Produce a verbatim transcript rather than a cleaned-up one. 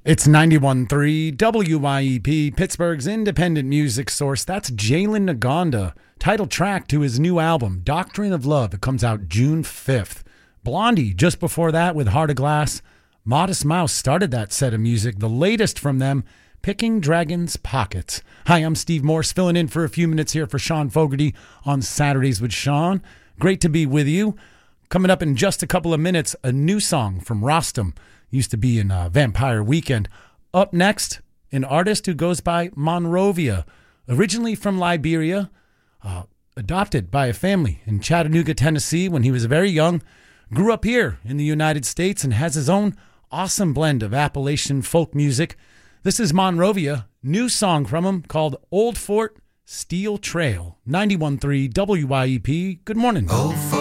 It's ninety-one point three W Y E P, Pittsburgh's independent music source. That's Jalen Naganda, title track to his new album, Doctrine of Love. It comes out June fifth. Blondie, just before that with Heart of Glass. Modest Mouse started that set of music. The latest from them, Picking Dragon's Pockets. Hi, I'm Steve Morse, filling in for a few minutes here for Sean Fogarty on Saturdays with Sean. Great to be with you. Coming up in just a couple of minutes, a new song from Rostam. Used to be in uh, Vampire Weekend. Up next, an artist who goes by Monrovia, originally from Liberia, uh, adopted by a family in Chattanooga, Tennessee when he was very young, grew up here in the United States and has his own awesome blend of Appalachian folk music. This is Monrovia, new song from him called Old Fort Steel Trail. ninety-one point three W Y E P. Good morning. Old Fort